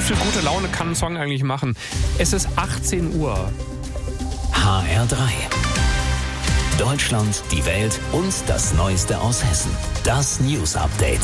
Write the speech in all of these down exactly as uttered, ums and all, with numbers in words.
viel gute Laune kann ein Song eigentlich machen? Es ist achtzehn Uhr. H R drei. Deutschland, die Welt und das Neueste aus Hessen. Das News Update.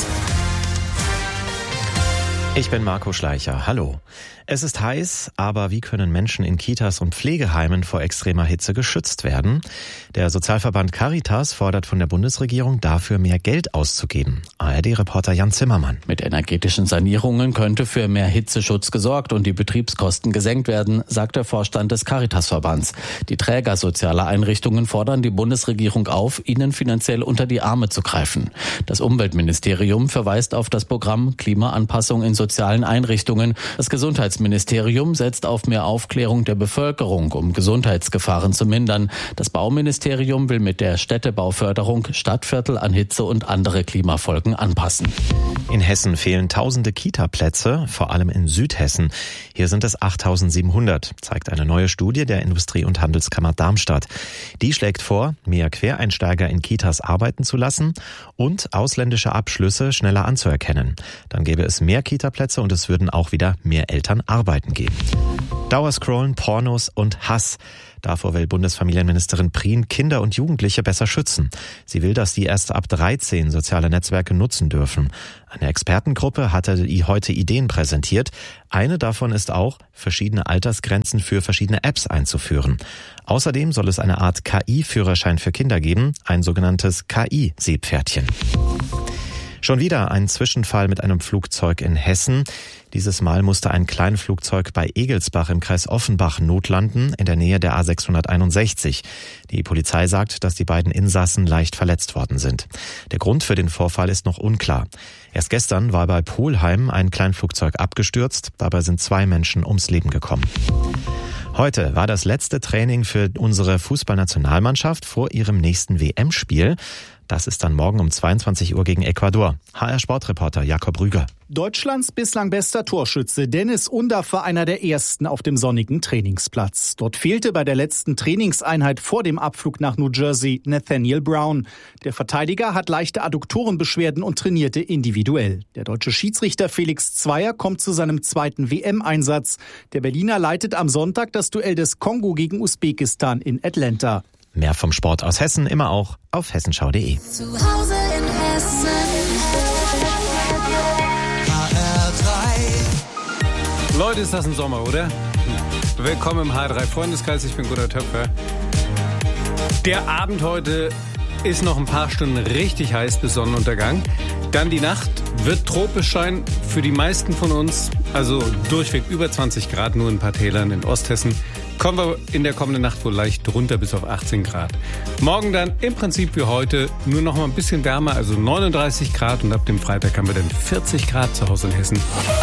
Ich bin Marco Schleicher. Hallo. Es ist heiß, aber wie können Menschen in Kitas und Pflegeheimen vor extremer Hitze geschützt werden? Der Sozialverband Caritas fordert von der Bundesregierung dafür mehr Geld auszugeben. A R D-Reporter Jan Zimmermann. Mit energetischen Sanierungen könnte für mehr Hitzeschutz gesorgt und die Betriebskosten gesenkt werden, sagt der Vorstand des Caritas-Verbands. Die Träger sozialer Einrichtungen fordern die Bundesregierung auf, ihnen finanziell unter die Arme zu greifen. Das Umweltministerium verweist auf das Programm Klimaanpassung in sozialen Einrichtungen. Das Gesundheitsministerium Ministerium setzt auf mehr Aufklärung der Bevölkerung, um Gesundheitsgefahren zu mindern. Das Bauministerium will mit der Städtebauförderung Stadtviertel an Hitze und andere Klimafolgen anpassen. In Hessen fehlen tausende Kita-Plätze, vor allem in Südhessen. Hier sind es achttausendsiebenhundert, zeigt eine neue Studie der Industrie- und Handelskammer Darmstadt. Die schlägt vor, mehr Quereinsteiger in Kitas arbeiten zu lassen und ausländische Abschlüsse schneller anzuerkennen. Dann gäbe es mehr Kita-Plätze und es würden auch wieder mehr Eltern arbeiten gehen. Dauerscrollen, Pornos und Hass. Davor will Bundesfamilienministerin Prien Kinder und Jugendliche besser schützen. Sie will, dass die erst ab dreizehn soziale Netzwerke nutzen dürfen. Eine Expertengruppe hatte heute Ideen präsentiert. Eine davon ist auch, verschiedene Altersgrenzen für verschiedene Apps einzuführen. Außerdem soll es eine Art K I-Führerschein für Kinder geben, ein sogenanntes K I-Seepferdchen. Schon wieder ein Zwischenfall mit einem Flugzeug in Hessen. Dieses Mal musste ein Kleinflugzeug bei Egelsbach im Kreis Offenbach notlanden, in der Nähe der A sechshunderteinundsechzig. Die Polizei sagt, dass die beiden Insassen leicht verletzt worden sind. Der Grund für den Vorfall ist noch unklar. Erst gestern war bei Polheim ein Kleinflugzeug abgestürzt. Dabei sind zwei Menschen ums Leben gekommen. Heute war das letzte Training für unsere Fußballnationalmannschaft vor ihrem nächsten W M-Spiel. Das ist dann morgen um zweiundzwanzig Uhr gegen Ecuador. H R-Sportreporter Jakob Rüger. Deutschlands bislang bester Torschütze Dennis Undaff war einer der ersten auf dem sonnigen Trainingsplatz. Dort fehlte bei der letzten Trainingseinheit vor dem Abflug nach New Jersey Nathaniel Brown. Der Verteidiger hat leichte Adduktorenbeschwerden und trainierte individuell. Der deutsche Schiedsrichter Felix Zweier kommt zu seinem zweiten W M-Einsatz. Der Berliner leitet am Sonntag das Duell des Kongo gegen Usbekistan in Atlanta. Mehr vom Sport aus Hessen immer auch auf hessenschau punkt de. Zu Hause in Hessen. H R drei. Leute, ist das ein Sommer, oder? Willkommen im H R drei Freundeskreis, ich bin Gunnar Töpfer. Der Abend heute ist noch ein paar Stunden richtig heiß bis Sonnenuntergang. Dann die Nacht wird tropisch sein für die meisten von uns. Also durchweg über zwanzig Grad, nur in ein paar Tälern in Osthessen. Kommen wir in der kommenden Nacht wohl leicht runter bis auf achtzehn Grad. Morgen dann im Prinzip wie heute nur noch mal ein bisschen wärmer, also neununddreißig Grad. Und ab dem Freitag haben wir dann vierzig Grad zu Hause in Hessen.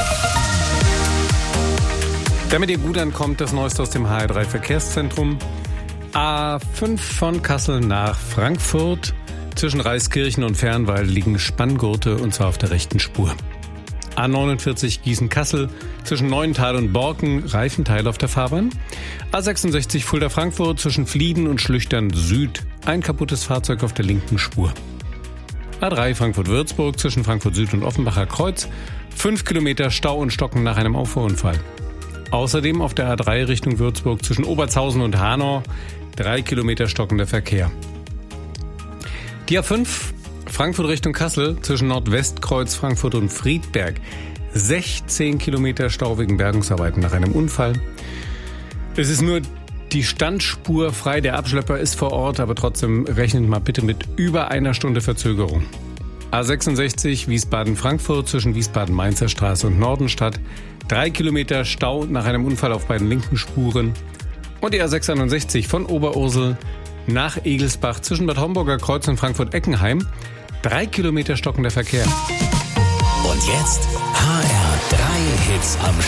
Damit ihr gut ankommt, das Neueste aus dem H R drei Verkehrszentrum. A fünf von Kassel nach Frankfurt. Zwischen Reiskirchen und Fernwald liegen Spanngurte und zwar auf der rechten Spur. A neunundvierzig Gießen-Kassel zwischen Neuental und Borken, Reifenteil auf der Fahrbahn. A sechsundsechzig Fulda-Frankfurt zwischen Flieden und Schlüchtern Süd, ein kaputtes Fahrzeug auf der linken Spur. A drei Frankfurt-Würzburg zwischen Frankfurt Süd und Offenbacher Kreuz, fünf Kilometer Stau und Stocken nach einem Auffahrunfall. Außerdem auf der A drei Richtung Würzburg zwischen Obertshausen und Hanau, drei Kilometer stockender Verkehr. Die A fünf Frankfurt Richtung Kassel zwischen Nordwestkreuz, Frankfurt und Friedberg. sechzehn Kilometer Stau wegen Bergungsarbeiten nach einem Unfall. Es ist nur die Standspur frei, der Abschlepper ist vor Ort, aber trotzdem rechnet mal bitte mit über einer Stunde Verzögerung. A sechsundsechzig Wiesbaden-Frankfurt zwischen Wiesbaden-Mainzer Straße und Nordenstadt. Drei Kilometer Stau nach einem Unfall auf beiden linken Spuren. Und die A sechsundneunzig von Oberursel nach Egelsbach zwischen Bad Homburger Kreuz und Frankfurt-Eckenheim. Drei Kilometer stockender Verkehr. Und jetzt H R drei Hits am